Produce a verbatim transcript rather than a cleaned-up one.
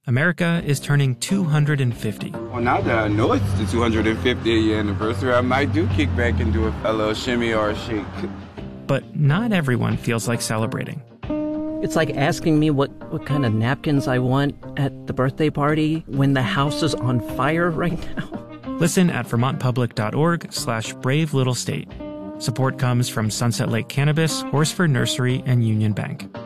America is turning two hundred fifty. Well, now that I know it's the two hundred fiftieth year anniversary, I might do kick back and do a, a little shimmy or a shake. But not everyone feels like celebrating. It's like asking me what, what kind of napkins I want at the birthday party when the house is on fire right now. Listen at vermontpublic.org slash brave little state. Support comes from Sunset Lake Cannabis, Horsford Nursery, and Union Bank.